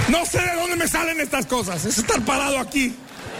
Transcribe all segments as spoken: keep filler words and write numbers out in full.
No sé de dónde me salen estas cosas. Es estar parado aquí.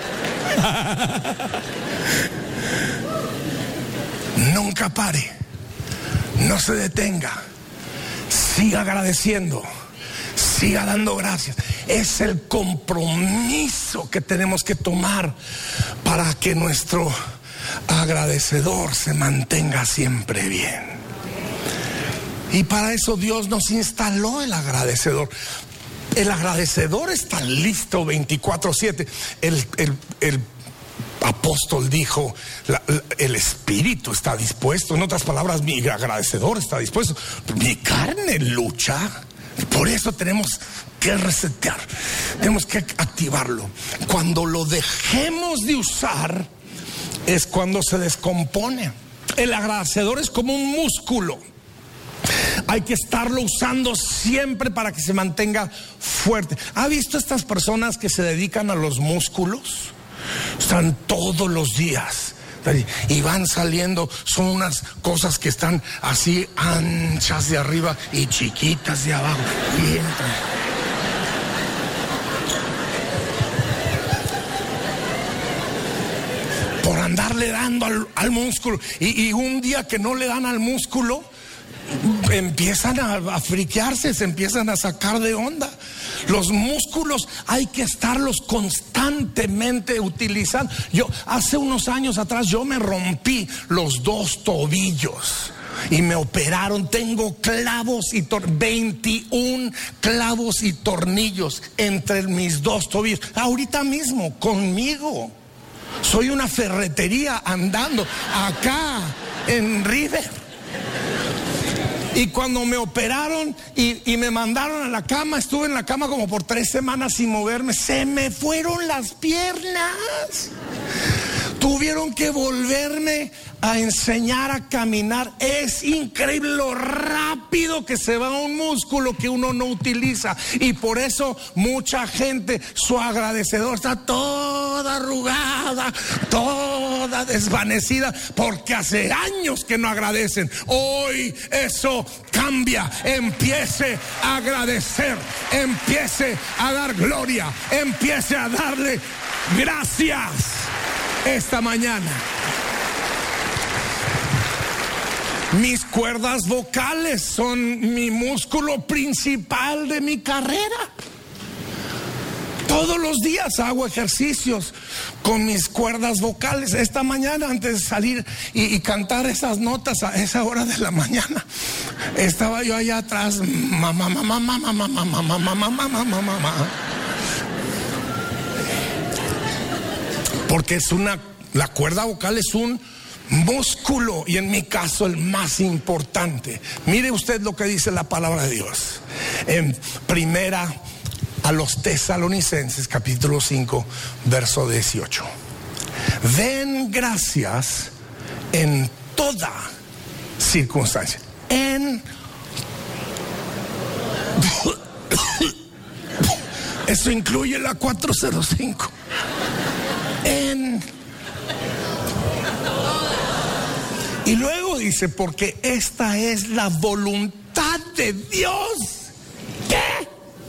Nunca pare. No se detenga. Siga agradeciendo. Siga dando gracias. Es el compromiso que tenemos que tomar para que nuestro agradecedor se mantenga siempre bien. Y para eso Dios nos instaló el agradecedor. El agradecedor está listo veinticuatro siete. El, el, el apóstol dijo, la, la, el espíritu está dispuesto. En otras palabras, mi agradecedor está dispuesto. Mi carne lucha. Por eso tenemos que resetear. Tenemos que activarlo. Cuando lo dejemos de usar, es cuando se descompone. El agradecedor es como un músculo. Hay que estarlo usando siempre para que se mantenga fuerte. ¿Ha visto estas personas que se dedican a los músculos? Están todos los días y van saliendo. Son unas cosas que están así anchas de arriba y chiquitas de abajo. Y entran. Por andarle dando al, al músculo. Y, y un día que no le dan al músculo, empiezan a, a friquearse, se empiezan a sacar de onda. Los músculos hay que estarlos constantemente utilizando. Yo hace unos años atrás yo me rompí los dos tobillos y me operaron. Tengo clavos y tor- veintiún clavos y tornillos entre mis dos tobillos. Ahorita mismo conmigo. Soy una ferretería andando acá en River. Y cuando me operaron y, y me mandaron a la cama, estuve en la cama como por tres semanas sin moverme. Se me fueron las piernas. Tuvieron que volverme a enseñar a caminar. Es increíble lo rápido que se va un músculo que uno no utiliza. Y por eso mucha gente, su agradecedor está toda arrugada, toda desvanecida, porque hace años que no agradecen. Hoy eso cambia. Empiece a agradecer, empiece a dar gloria, empiece a darle gracias esta mañana. Mis cuerdas vocales son mi músculo principal de mi carrera. Todos los días hago ejercicios con mis cuerdas vocales. Esta mañana, antes de salir y, y cantar esas notas a esa hora de la mañana, estaba yo allá atrás, mamá, mamá, mamá, mamá, mamá, mamá, mamá, mamá, mamá. Porque es una, la cuerda vocal es un músculo, y en mi caso el más importante. Mire usted lo que dice la palabra de Dios en primera a los Tesalonicenses capítulo cinco verso dieciocho. Den gracias en toda circunstancia. En eso incluye la cuatrocientos cinco. En Y luego dice, porque esta es la voluntad de Dios. ¿Qué?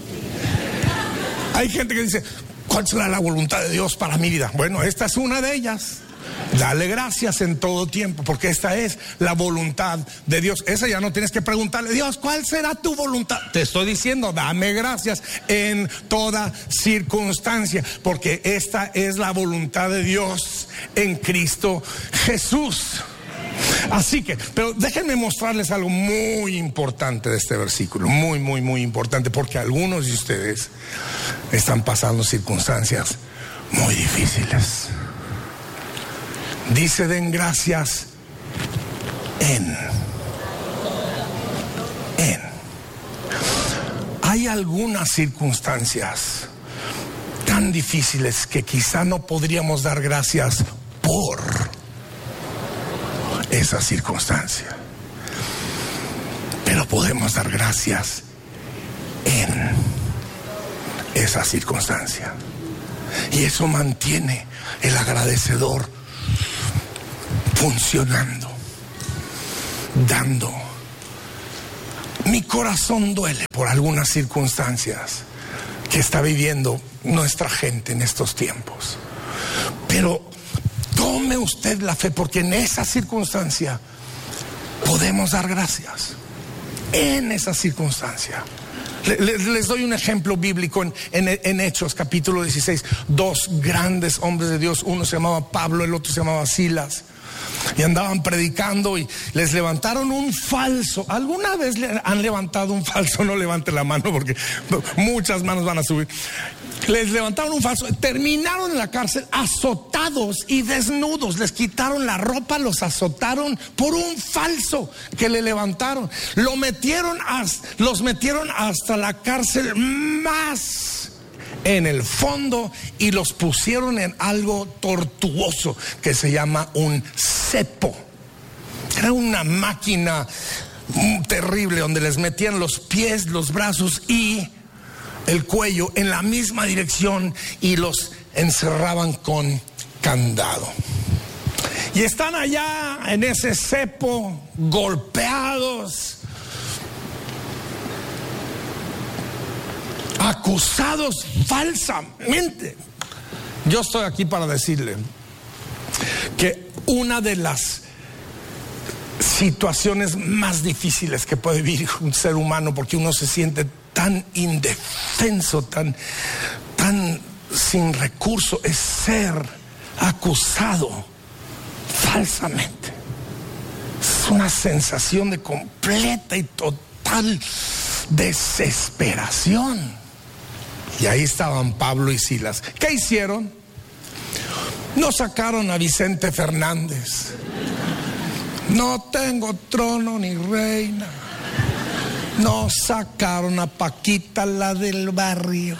Hay gente que dice, ¿cuál será la voluntad de Dios para mi vida? Bueno, esta es una de ellas. Dale gracias en todo tiempo, porque esta es la voluntad de Dios. Esa ya no tienes que preguntarle, Dios, ¿cuál será tu voluntad? Te estoy diciendo, dame gracias en toda circunstancia, porque esta es la voluntad de Dios en Cristo Jesús. Así que, pero déjenme mostrarles algo muy importante de este versículo, muy, muy, muy importante, porque algunos de ustedes están pasando circunstancias muy difíciles. Dice, den gracias en, en. Hay algunas circunstancias tan difíciles que quizá no podríamos dar gracias por esa circunstancia, pero podemos dar gracias en esa circunstancia, y eso mantiene el agradecedor funcionando, dando. Mi corazón duele por algunas circunstancias que está viviendo nuestra gente en estos tiempos. Pero tome usted la fe, porque en esa circunstancia podemos dar gracias. En esa circunstancia. Les, les doy un ejemplo bíblico en, en, en Hechos capítulo dieciséis. Dos grandes hombres de Dios, uno se llamaba Pablo, el otro se llamaba Silas, y andaban predicando y les levantaron un falso. ¿Alguna vez le han levantado un falso? No levante la mano porque muchas manos van a subir. Les levantaron un falso, terminaron en la cárcel azotados y desnudos. Les quitaron la ropa, los azotaron por un falso que le levantaron. Lo metieron hasta, los metieron hasta la cárcel más en el fondo y los pusieron en algo tortuoso que se llama un cepo. Era una máquina terrible donde les metían los pies, los brazos y el cuello en la misma dirección y los encerraban con candado. Y están allá en ese cepo, golpeados, acusados falsamente. Yo estoy aquí para decirle que una de las situaciones más difíciles que puede vivir un ser humano, porque uno se siente tan indefenso, tan, tan sin recurso, es ser acusado falsamente. Es una sensación de completa y total desesperación. Y ahí estaban Pablo y Silas. ¿Qué hicieron? No sacaron a Vicente Fernández. No tengo trono ni reina. No sacaron a Paquita, la del barrio.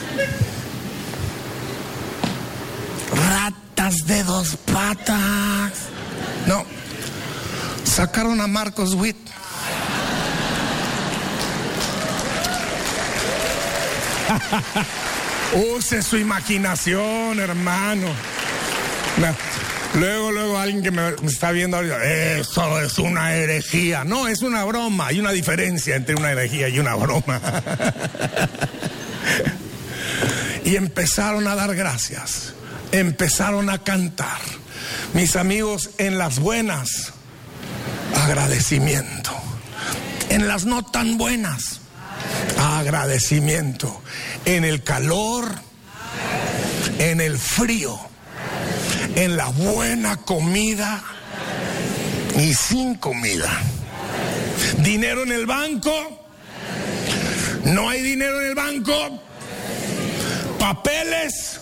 Ratas de dos patas. No. Sacaron a Marcos Witt. Use su imaginación, hermano. No. Luego, luego alguien que me, me está viendo ahorita, eso es una herejía. No, es una broma. Hay una diferencia entre una herejía y una broma. Y empezaron a dar gracias. Empezaron a cantar. Mis amigos, en las buenas, agradecimiento. En las no tan buenas, agradecimiento. En el calor, en el frío, en la buena comida y sin comida. Dinero en el banco, no hay dinero en el banco, papeles,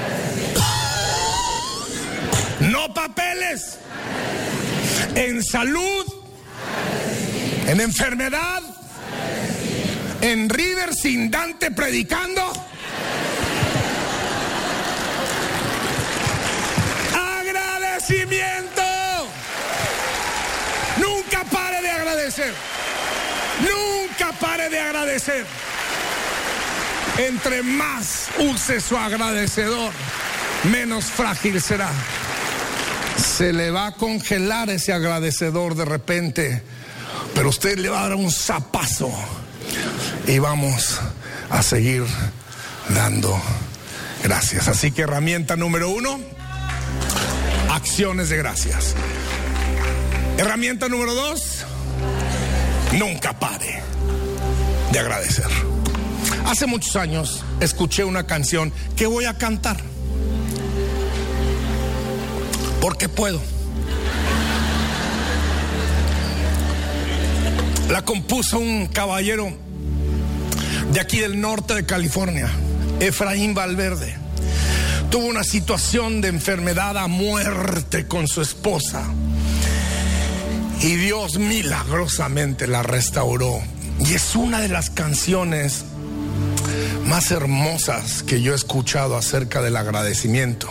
no papeles, en salud, en enfermedad, en River sin Dante predicando. Agradecimiento. Nunca pare de agradecer. Nunca pare de agradecer. Entre más use su agradecedor, menos frágil será. Se le va a congelar ese agradecedor de repente, pero usted le va a dar un zapazo y vamos a seguir dando gracias. Así que herramienta número uno, acciones de gracias. Herramienta número dos, nunca pare de agradecer. Hace muchos años escuché una canción que voy a cantar porque puedo. La compuso un caballero de aquí del norte de California, Efraín Valverde. Tuvo una situación de enfermedad a muerte con su esposa y Dios milagrosamente la restauró. Y es una de las canciones más hermosas que yo he escuchado acerca del agradecimiento.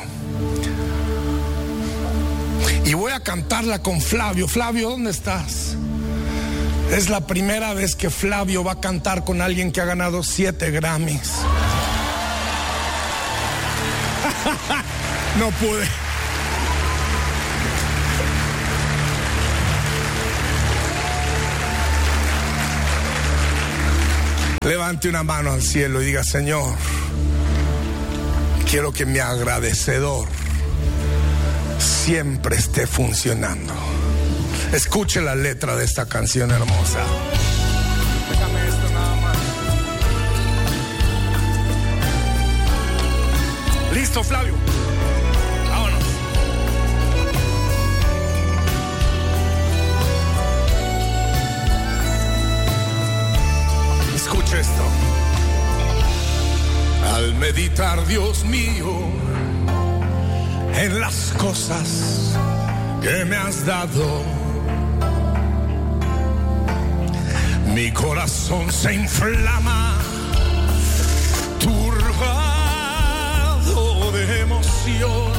Y voy a cantarla con Flavio. Flavio, ¿dónde estás? Es la primera vez que Flavio va a cantar con alguien que ha ganado siete Grammys. No pude. Levante una mano al cielo y diga: Señor, quiero que mi agradecedor siempre esté funcionando. Escuche la letra de esta canción hermosa. Déjame esto nada más. ¿Listo, Flavio? Vámonos. Escuche esto. Al meditar, Dios mío, en las cosas que me has dado, mi corazón se inflama, turbado de emoción.